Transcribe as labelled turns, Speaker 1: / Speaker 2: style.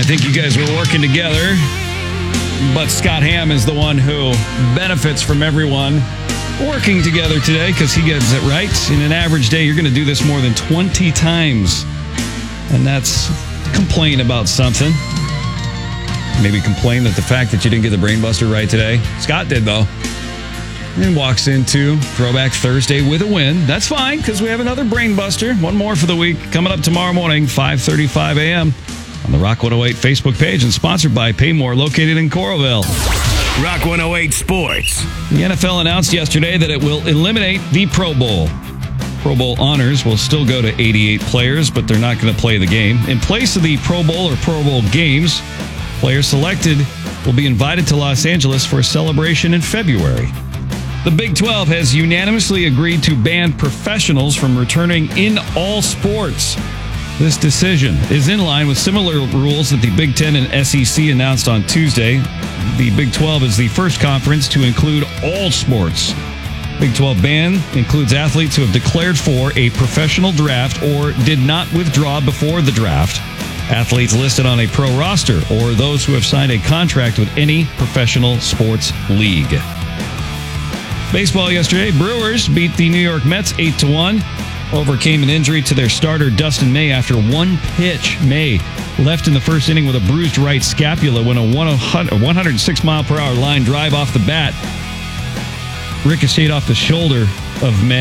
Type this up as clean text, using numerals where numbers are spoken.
Speaker 1: think you guys were working together, but Scott Ham is the one who benefits from everyone working together today because he gets it right. In an average day, you're going to do this more than 20 times, and that's complain about something. Maybe complain that the fact that you didn't get the Brainbuster right today. Scott did, though. And walks into Throwback Thursday with a win. That's fine, because we have another Brainbuster. One more for the week coming up tomorrow morning, 5:35 a.m. on the Rock 108 Facebook page and sponsored by Paymore, located in Coralville.
Speaker 2: Rock 108 Sports.
Speaker 1: The NFL announced yesterday that it will eliminate the Pro Bowl. Pro Bowl honors will still go to 88 players, but they're not going to play the game. In place of the Pro Bowl or Pro Bowl games, players selected will be invited to Los Angeles for a celebration in February. The Big 12 has unanimously agreed to ban professionals from returning in all sports. This decision is in line with similar rules that the Big 10 and SEC announced on Tuesday. The Big 12 is the first conference to include all sports. Big 12 ban includes athletes who have declared for a professional draft or did not withdraw before the draft, athletes listed on a pro roster, or those who have signed a contract with any professional sports league. Baseball yesterday, Brewers beat the New York Mets 8-1, overcame an injury to their starter Dustin May after one pitch. May left in the first inning with a bruised right scapula when a 106-mile-per-hour line drive off the bat ricocheted off the shoulder of May.